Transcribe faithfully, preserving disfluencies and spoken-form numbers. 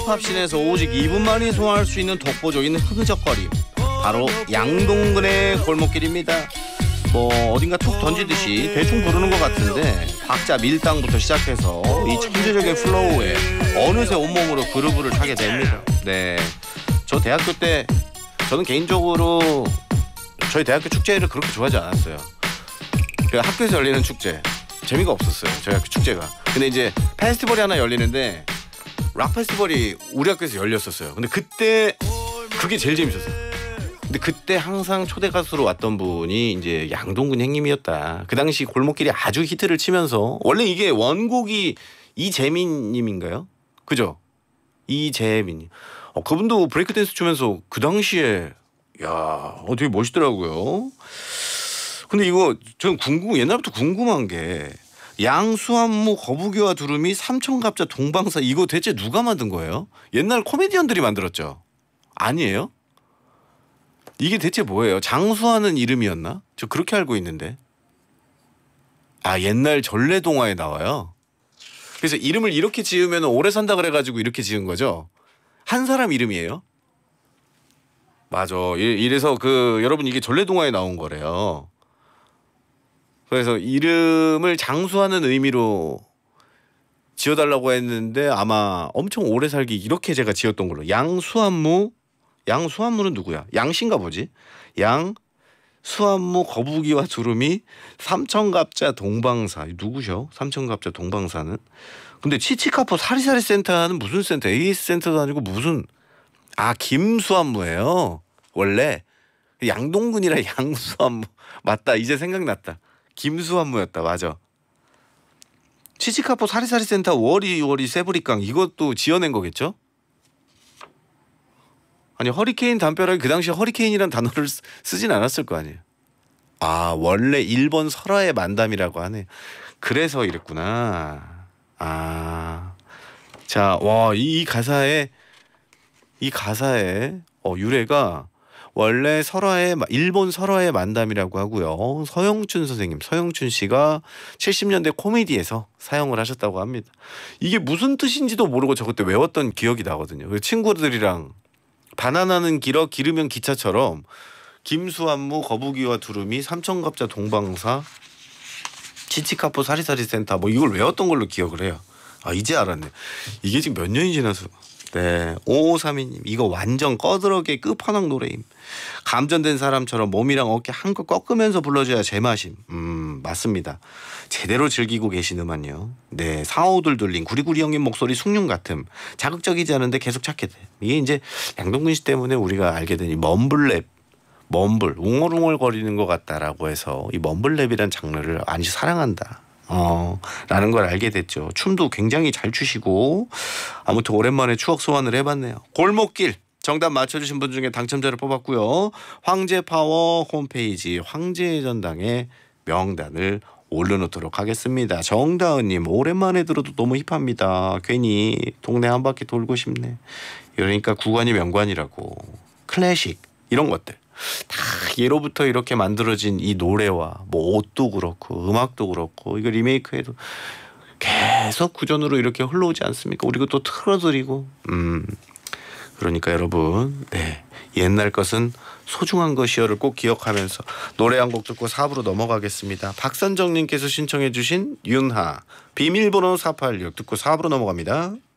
힙합씬에서 오직 이분만이 소화할 수 있는 독보적인 흐느적거림, 바로 양동근의 골목길입니다. 뭐 어딘가 툭 던지듯이 대충 부르는 것 같은데 박자 밀당부터 시작해서 이 천재적인 플로우에 어느새 온몸으로 그루브를 타게 됩니다. 네, 저 대학교 때 저는 개인적으로 저희 대학교 축제를 그렇게 좋아하지 않았어요. 그 학교에서 열리는 축제 재미가 없었어요, 저희 학교 축제가. 근데 이제 페스티벌이 하나 열리는데 락 페스티벌이 우리 학교에서 열렸었어요. 근데 그때 그게 제일 재밌었어요. 근데 그때 항상 초대 가수로 왔던 분이 이제 양동근 형님이었다. 그 당시 골목길이 아주 히트를 치면서, 원래 이게 원곡이 이재민님인가요? 그죠? 이재민. 어, 그분도 브레이크 댄스 추면서 그 당시에 야, 어, 되게 멋있더라고요. 근데 이거 저는 궁금 옛날부터 궁금한 게, 양수한무 거북이와 두루미 삼천갑자 동방사, 이거 대체 누가 만든 거예요? 옛날 코미디언들이 만들었죠? 아니에요? 이게 대체 뭐예요? 장수하는 이름이었나? 저 그렇게 알고 있는데. 아, 옛날 전래동화에 나와요? 그래서 이름을 이렇게 지으면 오래 산다 그래가지고 이렇게 지은 거죠? 한 사람 이름이에요? 맞아. 이래서 그 여러분 이게 전래동화에 나온 거래요. 그래서 이름을 장수하는 의미로 지어달라고 했는데 아마 엄청 오래 살기 이렇게 제가 지었던 걸로. 양수한무, 양수한무는 누구야? 양씨인가 보지? 양수한무 거북이와 두루미 삼천갑자 동방사. 누구셔? 삼천갑자 동방사는? 근데 치치카포 사리사리 센터는 무슨 센터? 에이에스 센터도 아니고 무슨, 아, 김수한무예요 원래. 양동근이라 양수한무. 맞다, 이제 생각났다. 김수한무였다. 맞아. 치치카포 사리사리 센터 워리워리 세브리깡, 이것도 지어낸 거겠죠? 아니, 허리케인 담벼락이 그 당시에 허리케인이란 단어를 쓰, 쓰진 않았을 거 아니에요. 아, 원래 일본 설화의 만담이라고 하네. 그래서 이랬구나. 아, 자, 와, 이, 이 가사에 이 가사에 어, 유래가 원래 설화의, 일본 설화의 만담이라고 하고요. 서영춘 선생님, 서영춘 씨가 칠십 년대 코미디에서 사용을 하셨다고 합니다. 이게 무슨 뜻인지도 모르고 저 그때 외웠던 기억이 나거든요. 그래서 친구들이랑 바나나는 길어 기르면 기차처럼 김수한무 거북이와 두루미 삼천갑자 동방사 치치카포 사리사리 센터, 뭐 이걸 외웠던 걸로 기억을 해요. 아, 이제 알았네. 이게 지금 몇 년이 지나서. 네, 오오삼이 님, 이거 완전 꺼드러기의 끝판왕 노래임. 감전된 사람처럼 몸이랑 어깨 한껏 꺾으면서 불러줘야 제맛임. 음, 맞습니다. 제대로 즐기고 계신 음악요. 네, 사오둘둘님, 구리구리 형님 목소리 숭늉 같음. 자극적이지 않은데 계속 찾게 돼. 이게 이제 양동근 씨 때문에 우리가 알게 된 이 멈블랩, 멈블, 웅얼웅얼 거리는 것 같다라고 해서 이 멈블랩이란 장르를 아주 사랑한다. 어, 라는 걸 알게 됐죠. 춤도 굉장히 잘 추시고. 아무튼 오랜만에 추억 소환을 해봤네요. 골목길 정답 맞춰주신 분 중에 당첨자를 뽑았고요. 황제파워 홈페이지 황제의 전당에 명단을 올려놓도록 하겠습니다. 정다은님, 오랜만에 들어도 너무 힙합니다. 괜히 동네 한 바퀴 돌고 싶네. 그러니까 구관이 명관이라고. 클래식 이런 것들 다 예로부터 이렇게 만들어진 이 노래와 뭐 옷도 그렇고 음악도 그렇고 이거 리메이크해도 계속 구전으로 이렇게 흘러오지 않습니까? 우리가 또 틀어드리고. 음 그러니까 여러분, 네, 옛날 것은 소중한 것이여를 꼭 기억하면서 노래 한 곡 듣고 사 부로 넘어가겠습니다. 박선정님께서 신청해 주신 윤하 비밀번호 사팔육 듣고 사 부로 넘어갑니다.